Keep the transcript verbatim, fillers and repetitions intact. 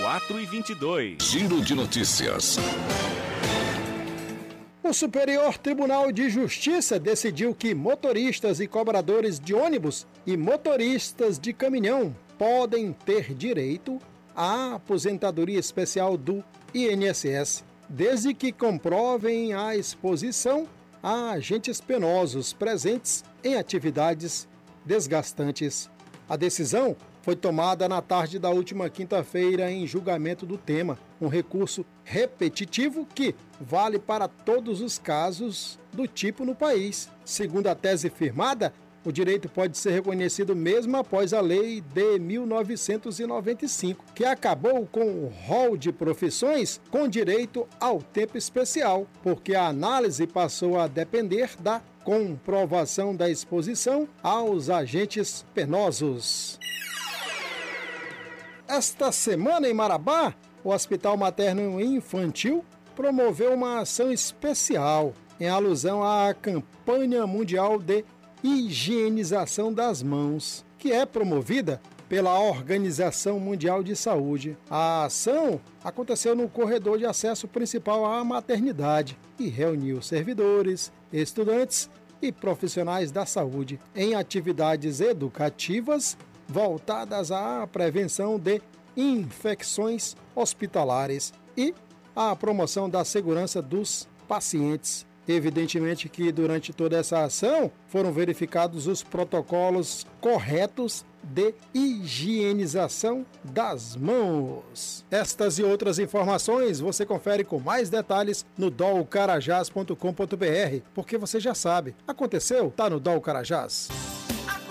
quatro e vinte e dois. Giro de notícias. O Superior Tribunal de Justiça decidiu que motoristas e cobradores de ônibus e motoristas de caminhão podem ter direito à aposentadoria especial do I N S S, desde que comprovem a exposição a agentes penosos presentes em atividades desgastantes. A decisão foi tomada na tarde da última quinta-feira em julgamento do tema, um recurso repetitivo que vale para todos os casos do tipo no país. Segundo a tese firmada, o direito pode ser reconhecido mesmo após a Lei de mil novecentos e noventa e cinco, que acabou com o rol de profissões com direito ao tempo especial, porque a análise passou a depender da comprovação da exposição aos agentes penosos. Esta semana em Marabá, o Hospital Materno Infantil promoveu uma ação especial em alusão à campanha mundial de higienização das mãos, que é promovida pela Organização Mundial de Saúde. A ação aconteceu no corredor de acesso principal à maternidade e reuniu servidores, estudantes e profissionais da saúde em atividades educativas voltadas à prevenção de infecções hospitalares e à promoção da segurança dos pacientes. Evidentemente que durante toda essa ação foram verificados os protocolos corretos de higienização das mãos. Estas e outras informações você confere com mais detalhes no dol carajás ponto com ponto br, porque você já sabe, aconteceu, tá no Dol Carajás.